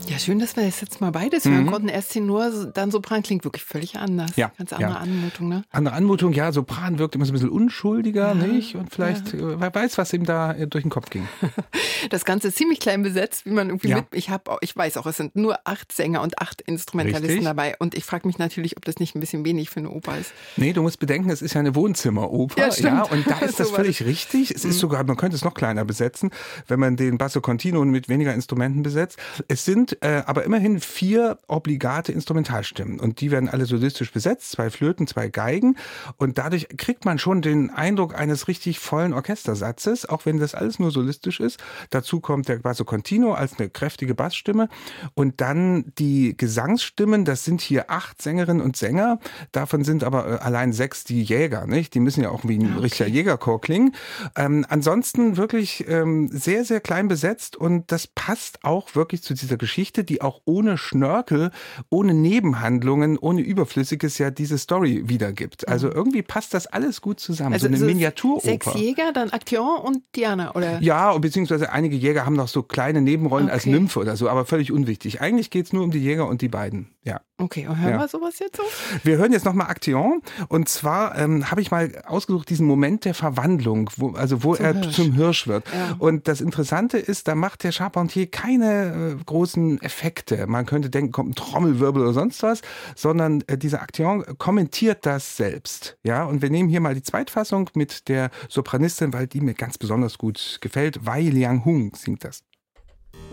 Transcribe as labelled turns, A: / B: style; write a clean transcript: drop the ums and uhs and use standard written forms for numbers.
A: Ja, schön, dass wir das jetzt mal beides hören konnten. Erst Tenor, dann Sopran klingt wirklich völlig anders.
B: Ja,
A: ganz andere Anmutung, ne?
B: Andere Anmutung, ja. Sopran wirkt immer so ein bisschen unschuldiger, nicht? Und vielleicht, wer weiß, was ihm da durch den Kopf ging.
A: Das Ganze ist ziemlich klein besetzt, wie man irgendwie ich weiß auch, es sind nur 8 Sänger und 8 Instrumentalisten dabei. Und ich frage mich natürlich, ob das nicht ein bisschen wenig für eine Oper ist.
B: Nee, du musst bedenken, es ist ja eine Wohnzimmeroper. Ja, und da ist das völlig richtig. Es ist sogar, man könnte es noch kleiner besetzen, wenn man den Basso Continuo mit weniger Instrumenten besetzt. Es sind aber immerhin 4 obligate Instrumentalstimmen und die werden alle solistisch besetzt, 2 Flöten, 2 Geigen und dadurch kriegt man schon den Eindruck eines richtig vollen Orchestersatzes, auch wenn das alles nur solistisch ist. Dazu kommt der Basso Continuo als eine kräftige Bassstimme und dann die Gesangsstimmen, das sind hier 8 Sängerinnen und Sänger, davon sind aber allein 6 die Jäger, nicht? Die müssen ja auch wie ein richtiger Jägerchor klingen. Ansonsten wirklich sehr, sehr klein besetzt und das passt auch wirklich zu dieser Geschichte, die auch ohne Schnörkel, ohne Nebenhandlungen, ohne Überflüssiges ja diese Story wiedergibt. Also irgendwie passt das alles gut zusammen.
A: Also
B: so eine Miniaturoper.
A: 6 Jäger, dann Aktyon und Diana, oder?
B: Ja, beziehungsweise einige Jäger haben noch so kleine Nebenrollen als Nymphe oder so, aber völlig unwichtig. Eigentlich geht es nur um die Jäger und die beiden. Ja.
A: Okay, und hören wir sowas jetzt so?
B: Wir hören jetzt nochmal Aktyon und zwar habe ich mal ausgesucht diesen Moment der Verwandlung, wo er zum Hirsch wird. Ja. Und das Interessante ist, da macht der Charpentier keine großen Effekte. Man könnte denken, kommt ein Trommelwirbel oder sonst was, sondern dieser Aktyon kommentiert das selbst. Ja, und wir nehmen hier mal die Zweitfassung mit der Sopranistin, weil die mir ganz besonders gut gefällt. Wei Liang Hung singt das.